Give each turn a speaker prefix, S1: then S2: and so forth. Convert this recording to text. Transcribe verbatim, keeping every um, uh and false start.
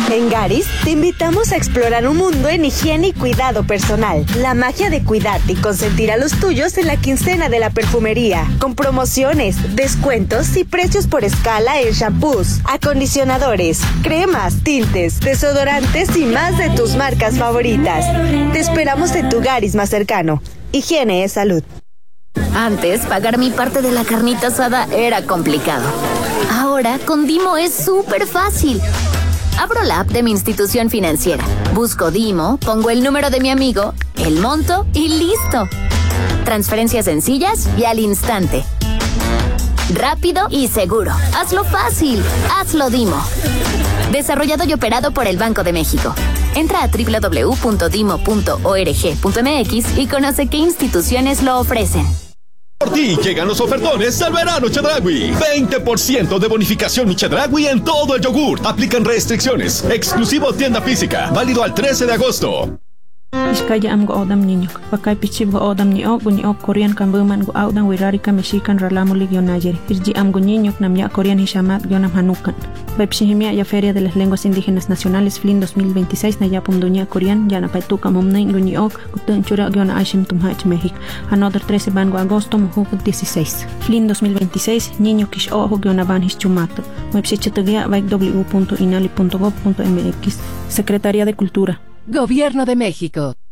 S1: En Garis te invitamos a explorar un mundo en higiene y cuidado personal. La magia de cuidarte y consentir a los tuyos en la quincena de la perfumería. Con promociones, descuentos y precios por escala en shampoos, acondicionadores, cremas, tintes, desodorantes y más de tus marcas favoritas. Te esperamos en tu Garis más cercano. Higiene es salud.
S2: Antes, pagar mi parte de la carnita asada era complicado. Ahora, con Dimo es súper fácil. Abro la app de mi institución financiera, busco Dimo, pongo el número de mi amigo, el monto y listo. Transferencias sencillas y al instante. Rápido y seguro. Hazlo fácil. Hazlo Dimo. Desarrollado y operado por el Banco de México. Entra a doble u doble u doble u punto dimo punto org punto m x y conoce qué instituciones lo ofrecen.
S3: Por ti llegan los ofertones del verano Chedraui. veinte por ciento de bonificación Chedraui en todo el yogur. Aplican restricciones. Exclusivo tienda física. Válido al trece de agosto.
S4: Iskaya am go odam niño. Pakay pichib go odam ni og ni og Korean kan buman go audan wirari ka mexican ralamu ligio nayer. Irji am go niño nam ya Korean hishamat gionam hanukan. Bepshihimia ya Feria de las Lenguas Indígenas Nacionales F L I N dos mil veintiséis na ya pumduña Korean ya na paituka mumnay go ni og gutun chura giona ashim tumhach México. Another trece van go agosto muhu dieciséis. F L I N dos mil veintiséis niño kish ojo giona van hischumato. Website baik w w w punto inali punto gov punto m x. Secretaría de Cultura.
S5: Gobierno de México.